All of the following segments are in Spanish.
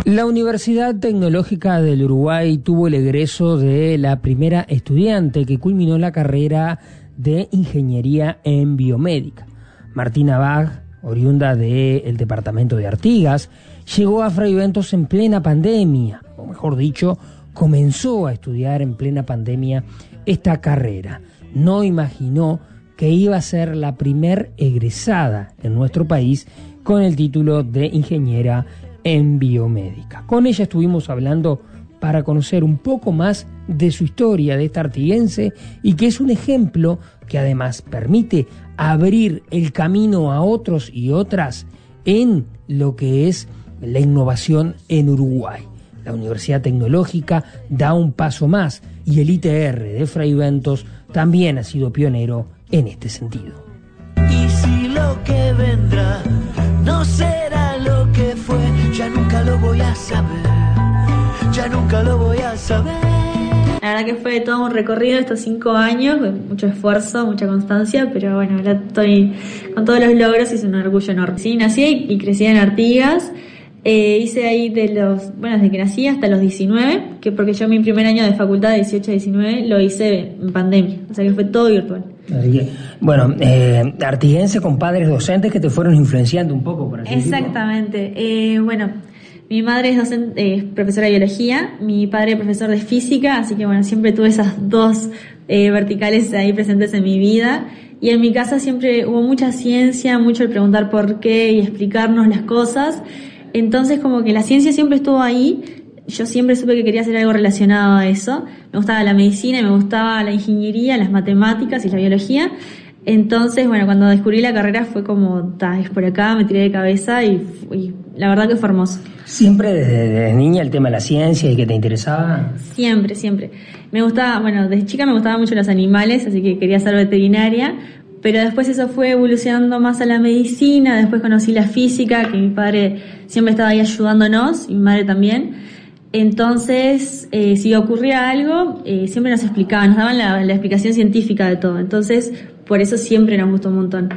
La Universidad Tecnológica del Uruguay tuvo el egreso de la primera estudiante que culminó la carrera de Ingeniería en Biomédica. Martina Bach, oriunda del departamento de Artigas, llegó a Fray Bentos en plena pandemia, o mejor dicho, comenzó a estudiar en plena pandemia esta carrera. No imaginó que iba a ser la primer egresada en nuestro país con el título de ingeniera en biomédica. Con ella estuvimos hablando para conocer un poco más de su historia, de esta artiguense, y que es un ejemplo que además permite abrir el camino a otros y otras en lo que es la innovación en Uruguay. La Universidad Tecnológica da un paso más y el ITR de Fray Bentos también ha sido pionero en este sentido. Y si lo que vendrá no será lo que fue, ya nunca lo voy a saber, ya nunca lo voy a saber. La verdad que fue todo un recorrido estos 5 años, con mucho esfuerzo, mucha constancia, pero bueno, ahora estoy con todos los logros y es un orgullo enorme. Sí, nací y crecí en Artigas. Hice ahí desde que nací hasta los 19, que porque yo mi primer año de facultad de 18 a 19 lo hice en pandemia, o sea que fue todo virtual. Así que, bueno, artiguense con padres docentes que te fueron influenciando un poco, por así decirlo. Exactamente. Bueno, mi madre es docente, profesora de biología, mi padre es profesor de física, así que bueno, siempre tuve esas dos verticales ahí presentes en mi vida. Y en mi casa siempre hubo mucha ciencia, mucho el preguntar por qué y explicarnos las cosas. Entonces como que la ciencia siempre estuvo ahí, yo siempre supe que quería hacer algo relacionado a eso. Me gustaba la medicina, me gustaba la ingeniería, las matemáticas y la biología. Entonces, bueno, cuando descubrí la carrera fue como, es por acá, me tiré de cabeza y la verdad que fue hermoso. ¿Siempre desde niña el tema de la ciencia y que te interesaba? Siempre, siempre. Me gustaba, bueno, desde chica me gustaban mucho los animales, así que quería ser veterinaria. Pero después eso fue evolucionando más a la medicina, después conocí la física, que mi padre siempre estaba ahí ayudándonos, y mi madre también. Entonces, si ocurría algo, siempre nos explicaban, nos daban la explicación científica de todo. Entonces, por eso siempre nos gustó un montón.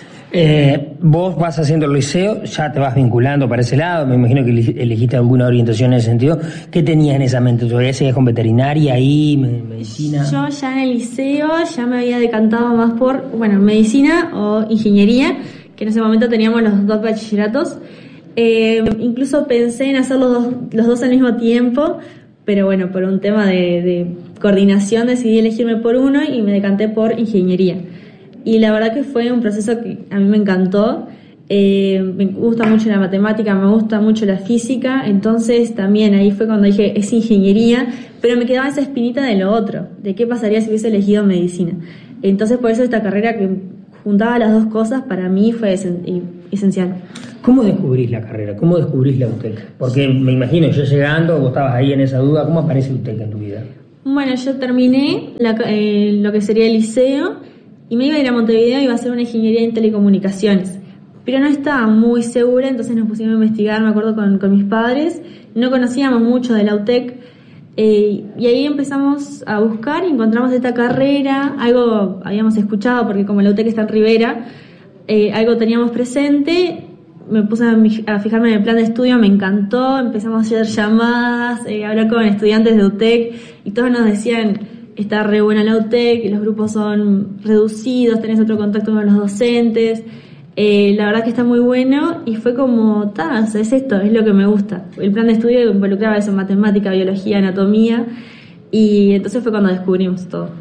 Vos vas haciendo el liceo, ya te vas vinculando para ese lado, me imagino que elegiste alguna orientación en ese sentido. ¿Qué tenías en esa mente? ¿Todavía seguías con veterinaria ahí, medicina? Yo ya en el liceo ya me había decantado más por, medicina o ingeniería, que en ese momento teníamos los 2 bachilleratos. Incluso pensé en hacer los dos al mismo tiempo, pero bueno, por un tema de coordinación decidí elegirme por uno y me decanté por ingeniería. Y la verdad que fue un proceso que a mí me encantó. Me gusta mucho la matemática, me gusta mucho la física, entonces también ahí fue cuando dije, es ingeniería, pero me quedaba esa espinita de lo otro, de qué pasaría si hubiese elegido medicina. Entonces por eso esta carrera que juntaba las dos cosas para mí fue esencial. ¿Cómo descubrís la carrera? ¿Cómo descubrís la UTEC? Porque me imagino, yo llegando, vos estabas ahí en esa duda, ¿cómo aparece UTEC en tu vida? Bueno, yo terminé lo que sería el liceo, y me iba a ir a Montevideo y iba a hacer una ingeniería en telecomunicaciones. Pero no estaba muy segura, entonces nos pusimos a investigar, me acuerdo, con mis padres. No conocíamos mucho de la UTEC. Y ahí empezamos a buscar y encontramos esta carrera. Algo habíamos escuchado, porque como la UTEC está en Rivera, algo teníamos presente. Me puse a fijarme en el plan de estudio, me encantó. Empezamos a hacer llamadas, hablar con estudiantes de UTEC y todos nos decían, está re buena la UTEC, los grupos son reducidos, tenés otro contacto con los docentes. La verdad que está muy bueno y fue como, es esto, es lo que me gusta. El plan de estudio involucraba eso, matemática, biología, anatomía, y entonces fue cuando descubrimos todo.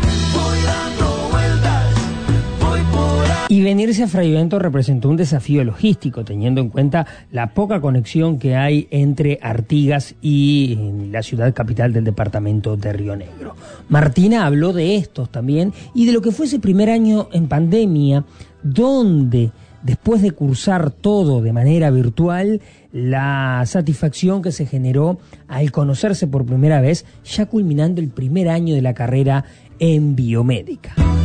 Y venirse a Fray Bentos representó un desafío logístico, teniendo en cuenta la poca conexión que hay entre Artigas y la ciudad capital del departamento de Río Negro. Martina habló de estos también y de lo que fue ese primer año en pandemia, donde después de cursar todo de manera virtual, la satisfacción que se generó al conocerse por primera vez, ya culminando el primer año de la carrera en biomédica.